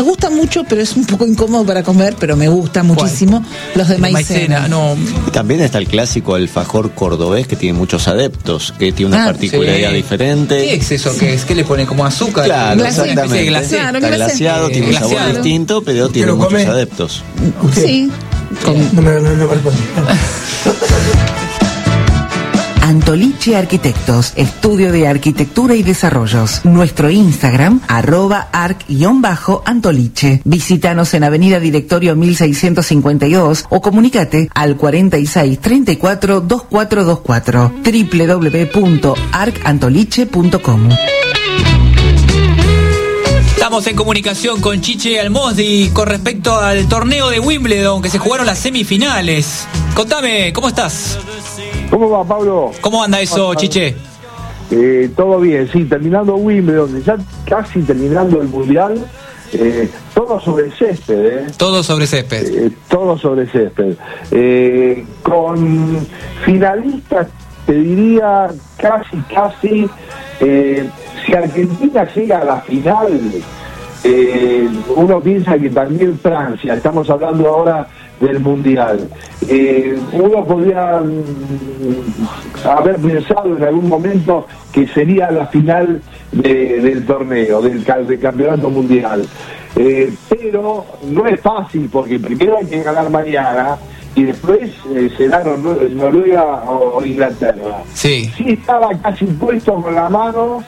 Me gusta mucho, pero es un poco incómodo para comer, pero me gusta muchísimo. Los de maicena. No. Y también está el clásico alfajor cordobés, que tiene muchos adeptos, que tiene una particularidad diferente. ¿Qué es eso? ¿Qué le ponen como azúcar? Claro, exactamente. Claro, está glaseado, tiene un sabor distinto, pero tiene muchos adeptos. Sí. No me respondí. Antoliche Arquitectos, estudio de arquitectura y desarrollos. Nuestro Instagram, @arc_antoliche. Visítanos en Avenida Directorio 1652 o comunícate al 4634-2424. www.arcantoliche.com. Estamos en comunicación con Chiche Almosdi con respecto al torneo de Wimbledon, que se jugaron las semifinales. Contame, ¿cómo estás? ¿Cómo va, Pablo? ¿Cómo anda eso, Chiche? Todo bien, sí, terminando Wimbledon, ya casi terminando el Mundial, todo sobre césped, Todo sobre césped. Todo sobre césped. Con finalistas, te diría casi, si Argentina llega a la final, uno piensa que también Francia, estamos hablando ahora del Mundial. Uno podría haber pensado en algún momento que sería la final del torneo, del campeonato mundial. Pero no es fácil, porque primero hay que ganar mañana y después será Noruega o Inglaterra. Sí estaba casi puesto con la mano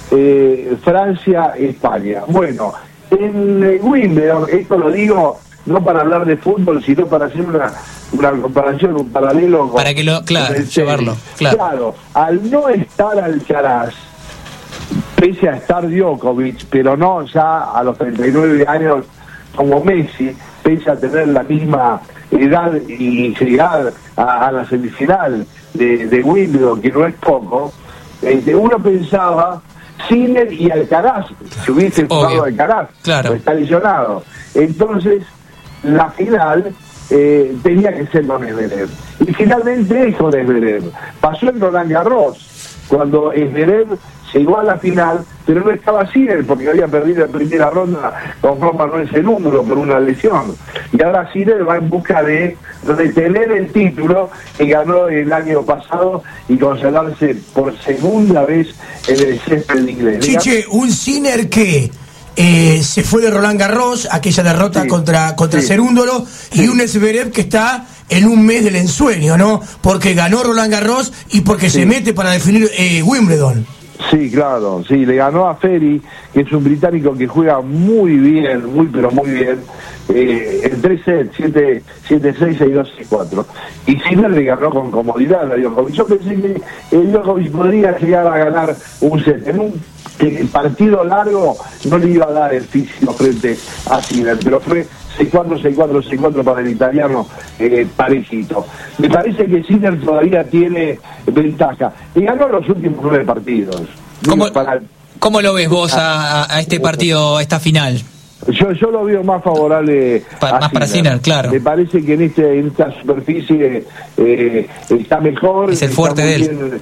Francia-España. Bueno, en Wimbledon, esto lo digo no para hablar de fútbol, sino para hacer una comparación, un paralelo para que llevarlo, claro, al no estar Alcaraz, pese a estar Djokovic, pero no ya a los 39 años como Messi, pese a tener la misma edad y llegar a la semifinal de Wimbledon, que no es poco, uno pensaba Sinner y Alcaraz, si hubiese jugado Alcaraz, claro, está lesionado. Entonces la final tenía que ser con Zverev, y finalmente es con Zverev. Pasó en Roland Garros, cuando Zverev llegó a la final, pero no estaba Sinner porque había perdido en primera ronda con Juan Manuel Celúndolo por una lesión, y ahora Sinner va en busca de retener el título que ganó el año pasado y consagrarse por segunda vez en el césped inglés. Chiche, un Sinner que se fue de Roland Garros, aquella derrota contra Cerúndolo, y un Zverev que está en un mes del ensueño, ¿no? Porque ganó Roland Garros y porque se mete para definir Wimbledon. Sí, claro, sí, le ganó a Ferry, que es un británico que juega muy bien, pero muy bien, en 3 sets, 7-6, 6-2, 6-4. Y Sinner le ganó con comodidad a Djokovic. Yo pensé que el Djokovic podría llegar a ganar un set. En un partido largo no le iba a dar el físico frente a Sinner, pero fue 6-4, 6-4, 6-4 para el italiano, parejito. Me parece que Sinner todavía tiene ventaja. Y ganó los últimos 9 partidos. ¿Cómo lo ves vos a este partido, a esta final? Yo lo veo más favorable más para Sinner, claro. Me parece que en esta superficie está mejor. Es el fuerte de él.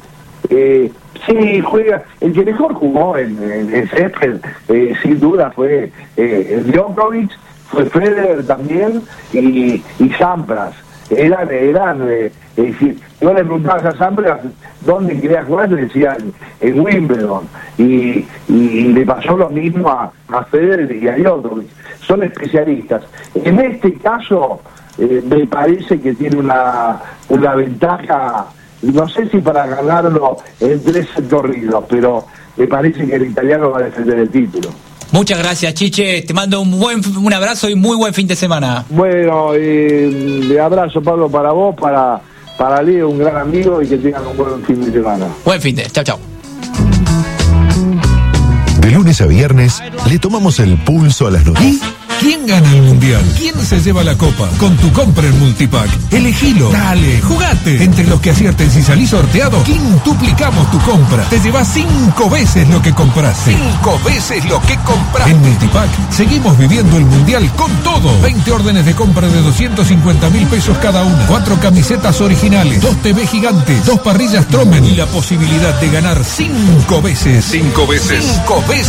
Sí, juega. El que mejor jugó en césped, sin duda, fue Djokovic, fue Federer también, y Sampras. Eran es decir, yo le preguntaba a Sampras dónde quería jugar, le decían en Wimbledon, y le pasó lo mismo a Federer y a Djokovic. Son especialistas. En este caso me parece que tiene una ventaja, no sé si para ganarlo en 3 corridos, pero me parece que el italiano va a defender el título. Muchas gracias, Chiche. Te mando un abrazo y muy buen fin de semana. Bueno, le abrazo, Pablo, para vos, para Leo, un gran amigo, y que tengan un buen fin de semana. Buen fin de. Chao. De lunes a viernes le tomamos el pulso a las noticias. ¿Quién gana el mundial? ¿Quién se lleva la copa? Con tu compra en Multipack. Elegilo. Dale, jugate. Entre los que acierten si salís sorteado, quintuplicamos tu compra. Te llevas 5 veces lo que compraste. 5 veces lo que compraste. En Multipack seguimos viviendo el mundial con todo. 20 órdenes de compra de 250.000 pesos cada una. 4 camisetas originales. 2 TV gigantes. 2 parrillas Tromen. Y la posibilidad de ganar 5 veces. 5 veces. 5 veces.